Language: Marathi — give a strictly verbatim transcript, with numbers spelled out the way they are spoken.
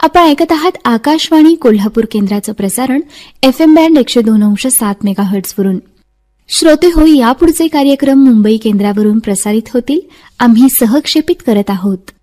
आपण ऐकत आहात आकाशवाणी कोल्हापूर केंद्राचं प्रसारण एफ एम बँड एकशे दोन अंश सात मेगाहर्ट्झवरून. श्रोते हो, यापुढचे कार्यक्रम मुंबई केंद्रावरून प्रसारित होतील. आम्ही सहक्षेपित करत आहोत.